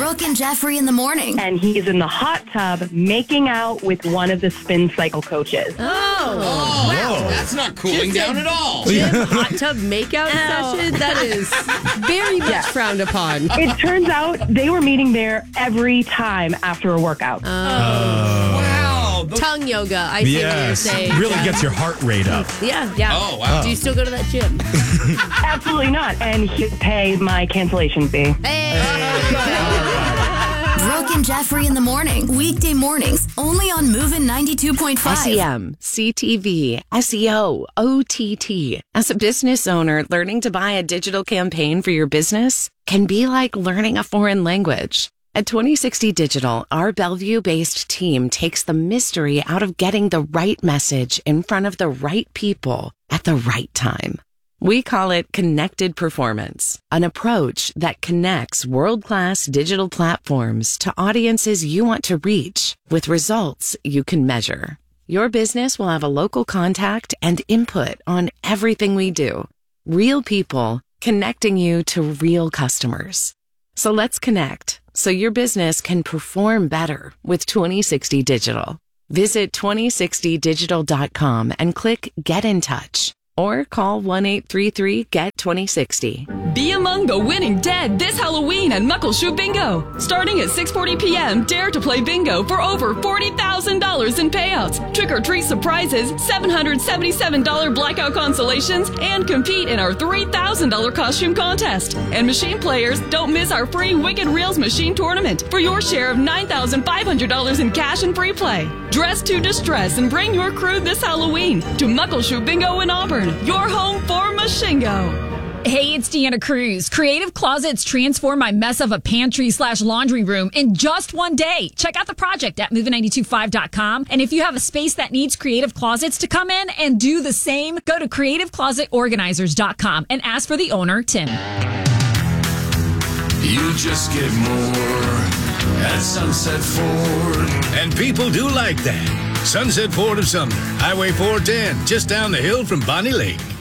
Brooke and Jeffrey in the morning. And he's in the hot tub making out with one of the spin cycle coaches. Oh, wow. That's not cooling down at all. Gym hot tub makeout session? That is very much frowned upon. It turns out they were meeting there every time after a workout. Wow. Tongue yoga, I see what you're saying. Really gets your heart rate up. Yeah. Oh, wow. Do you still go to that gym? Absolutely not. And he'll pay my cancellation fee. Brooke and Jeffrey in the morning. Weekday mornings, only on Movin' 92.5. SEM, CTV, SEO, OTT. As a business owner, learning to buy a digital campaign for your business can be like learning a foreign language. At 2060 Digital, our Bellevue-based team takes the mystery out of getting the right message in front of the right people at the right time. We call it Connected Performance, an approach that connects world-class digital platforms to audiences you want to reach with results you can measure. Your business will have a local contact and input on everything we do. Real people connecting you to real customers. So let's connect so your business can perform better with 2060 Digital. Visit 2060digital.com and click Get in Touch. Or call 1-833-GET-2060. Be among the winning dead this Halloween at Muckleshoot Bingo. Starting at 6:40 p.m., dare to play bingo for over $40,000 in payouts, trick-or-treat surprises, $777 blackout consolations, and compete in our $3,000 costume contest. And machine players, don't miss our free Wicked Reels machine tournament for your share of $9,500 in cash and free play. Dress to distress and bring your crew this Halloween to Muckleshoot Bingo in Auburn, your home for Mashingo. Hey, it's Deanna Cruz. Creative Closets transform my mess of a pantry/laundry room in just one day. Check out the project at movin925.com. And if you have a space that needs creative closets to come in and do the same, go to creativeclosetorganizers.com and ask for the owner, Tim. You just get more at Sunset Ford. And people do like that. Sunset Ford of Sumner, Highway 410, just down the hill from Bonnie Lake.